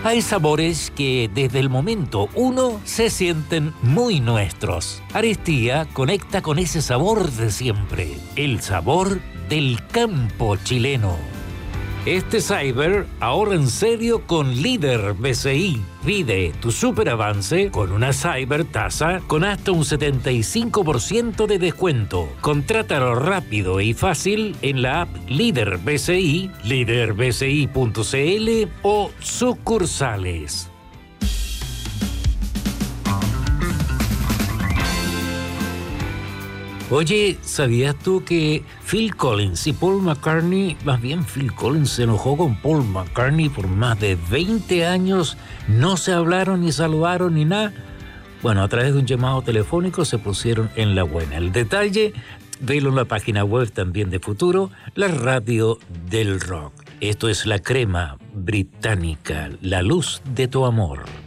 Hay sabores que desde el momento uno se sienten muy nuestros. Aristía conecta con ese sabor de siempre, el sabor del campo chileno. Este Cyber ahorra en serio con Líder BCI. Pide tu super avance con una Cyber tasa con hasta un 75% de descuento. Contrátalo rápido y fácil en la app Líder BCI, líderbci.cl o sucursales. Oye, ¿sabías tú que Phil Collins y Paul McCartney, más bien Phil Collins se enojó con Paul McCartney por más de 20 años, no se hablaron ni saludaron ni nada? Bueno, a través de un llamado telefónico se pusieron en la buena. El detalle, velo en la página web también de Futuro, la radio del rock. Esto es la crema británica, la luz de tu amor.